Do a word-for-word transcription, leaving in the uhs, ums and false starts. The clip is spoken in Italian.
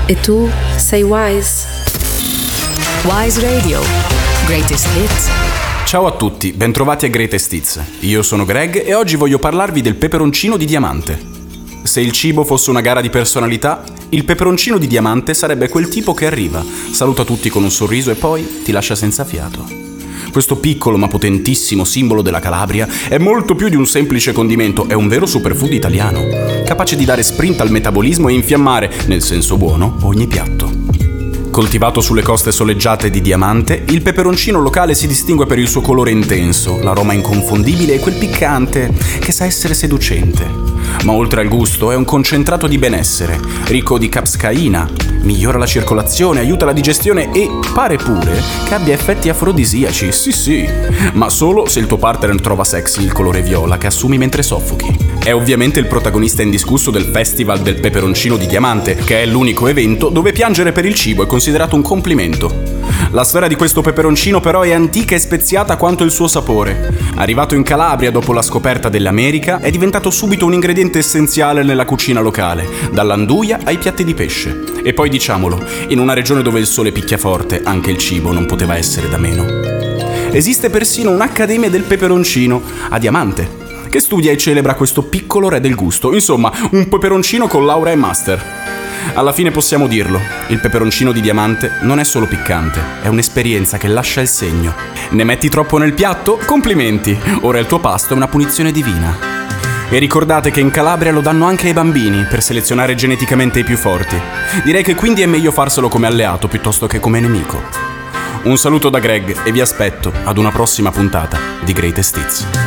E tu sei Wise? Wise Radio. Greatest Hits. Ciao a tutti, bentrovati a Greatest Hits. Io sono Greg e oggi voglio parlarvi del peperoncino di diamante. Se il cibo fosse una gara di personalità, il peperoncino di diamante sarebbe quel tipo che arriva, saluta tutti con un sorriso e poi ti lascia senza fiato. Questo piccolo ma potentissimo simbolo della Calabria è molto più di un semplice condimento, è un vero superfood italiano, capace di dare sprint al metabolismo e infiammare, nel senso buono, ogni piatto. Coltivato sulle coste soleggiate di Diamante, il peperoncino locale si distingue per il suo colore intenso, l'aroma inconfondibile e quel piccante che sa essere seducente. Ma oltre al gusto è un concentrato di benessere, ricco di capsaicina, migliora la circolazione, aiuta la digestione e pare pure che abbia effetti afrodisiaci, sì sì, ma solo se il tuo partner trova sexy il colore viola che assumi mentre soffochi. È ovviamente il protagonista indiscusso del Festival del Peperoncino di Diamante, che è l'unico evento dove piangere per il cibo è considerato un complimento. La storia di questo peperoncino però è antica e speziata quanto il suo sapore. Arrivato in Calabria dopo la scoperta dell'America, è diventato subito un ingrediente essenziale nella cucina locale, dall'anduia ai piatti di pesce. E poi diciamolo, in una regione dove il sole picchia forte, anche il cibo non poteva essere da meno. Esiste persino un'accademia del peperoncino a Diamante, che studia e celebra questo piccolo re del gusto, insomma, un peperoncino con laurea e master. Alla fine possiamo dirlo, il peperoncino di Diamante non è solo piccante, è un'esperienza che lascia il segno. Ne metti troppo nel piatto? Complimenti! Ora il tuo pasto è una punizione divina. E ricordate che in Calabria lo danno anche ai bambini per selezionare geneticamente i più forti. Direi che quindi è meglio farselo come alleato piuttosto che come nemico. Un saluto da Greg e vi aspetto ad una prossima puntata di Greatest Hits.